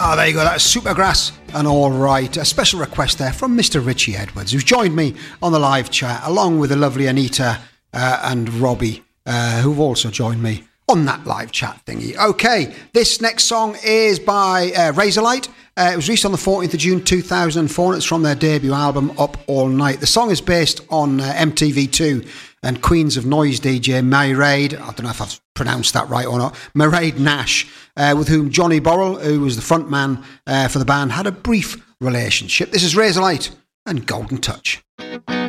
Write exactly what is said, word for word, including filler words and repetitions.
Ah, there you go. That's Supergrass and All Right. A special request there from Mister Richie Edwards, who's joined me on the live chat, along with the lovely Anita uh, and Robbie, uh, who've also joined me on that live chat thingy. Okay, this next song is by uh, Razorlight. Uh, it was released on the fourteenth of June two thousand four, and it's from their debut album, Up All Night. The song is based on uh, M T V two and Queens of Noise D J Mairead, I don't know if I've pronounced that right or not, Mairead Nash, uh, with whom Johnny Borrell, who was the front man uh, for the band, had a brief relationship. This is Razorlight and Golden Touch.